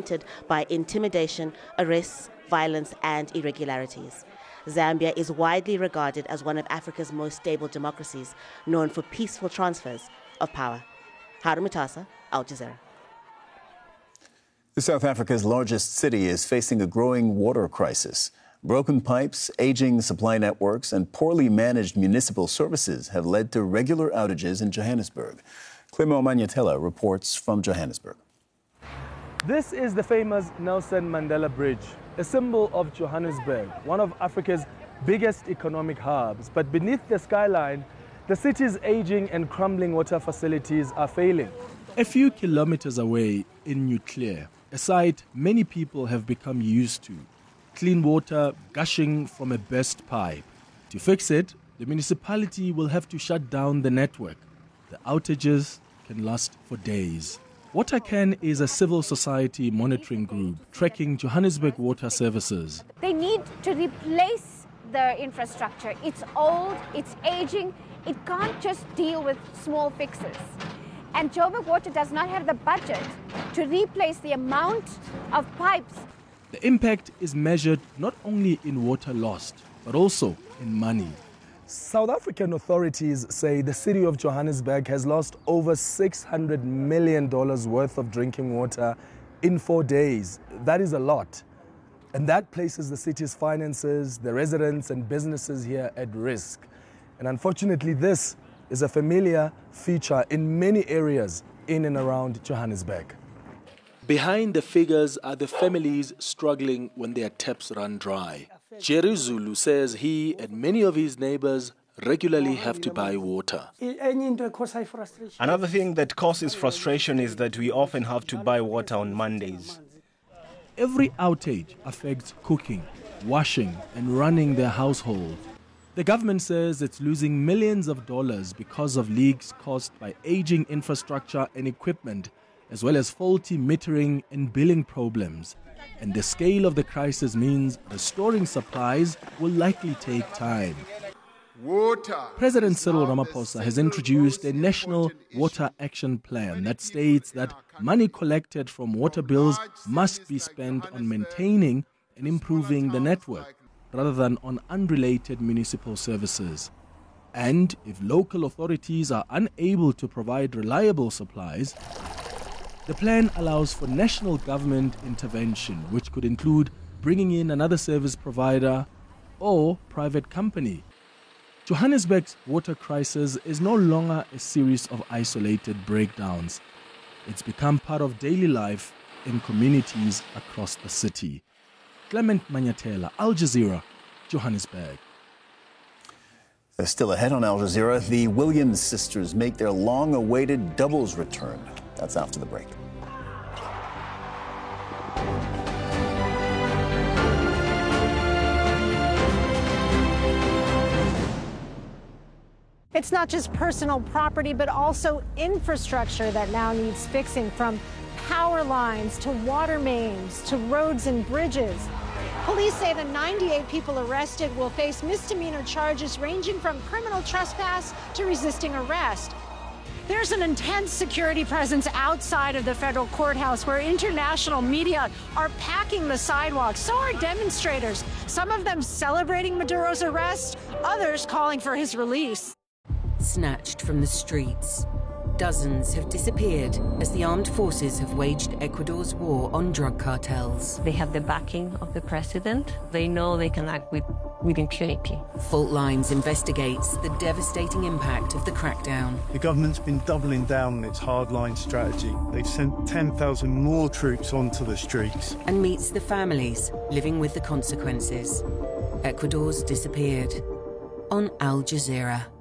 tainted by intimidation, arrests, violence, and irregularities. Zambia is widely regarded as one of Africa's most stable democracies, known for peaceful transfers of power. Harun Mutasa, Al Jazeera. South Africa's largest city is facing a growing water crisis. Broken pipes, aging supply networks, and poorly managed municipal services have led to regular outages in Johannesburg. Clemo Manyatela reports from Johannesburg. This is the famous Nelson Mandela Bridge, a symbol of Johannesburg, one of Africa's biggest economic hubs. But beneath the skyline, the city's aging and crumbling water facilities are failing. A few kilometers away in New Clear, a sight many people have become used to. Clean water gushing from a burst pipe. To fix it, the municipality will have to shut down the network. The outages can last for days. WaterCan is a civil society monitoring group tracking Johannesburg water services. They need to replace the infrastructure. It's old, it's aging, it can't just deal with small fixes. And Joburg Water does not have the budget to replace the amount of pipes. The impact is measured not only in water lost, but also in money. South African authorities say the city of Johannesburg has lost over $600 million worth of drinking water in 4 days. That is a lot. And that places the city's finances, the residents and businesses here at risk. And unfortunately, this is a familiar feature in many areas in and around Johannesburg. Behind the figures are the families struggling when their taps run dry. Jerry Zulu says he and many of his neighbors regularly have to buy water. Another thing that causes frustration is that we often have to buy water on Mondays. Every outage affects cooking, washing, and running their household. The government says it's losing millions of dollars because of leaks caused by aging infrastructure and equipment, as well as faulty metering and billing problems. And the scale of the crisis means restoring supplies will likely take time. President Cyril Ramaphosa has introduced a national water action plan that states that money collected from water bills must be spent on maintaining and improving the network, rather than on unrelated municipal services. And if local authorities are unable to provide reliable supplies, the plan allows for national government intervention, which could include bringing in another service provider or private company. Johannesburg's water crisis is no longer a series of isolated breakdowns. It's become part of daily life in communities across the city. Clement Manyatela, Al Jazeera, Johannesburg. Still ahead on Al Jazeera, the Williams sisters make their long-awaited doubles return. That's after the break. It's not just personal property, but also infrastructure that now needs fixing, from power lines to water mains to roads and bridges. Police say the 98 people arrested will face misdemeanor charges ranging from criminal trespass to resisting arrest. There's an intense security presence outside of the federal courthouse where international media are packing the sidewalks. So are demonstrators, some of them celebrating Maduro's arrest, others calling for his release. Snatched from the streets, dozens have disappeared as the armed forces have waged Ecuador's war on drug cartels. They have the backing of the president. They know they can act with impunity. Fault Lines investigates the devastating impact of the crackdown. The government's been doubling down on its hardline strategy. They've sent 10,000 more troops onto the streets. And meets the families living with the consequences. Ecuador's disappeared. On Al Jazeera.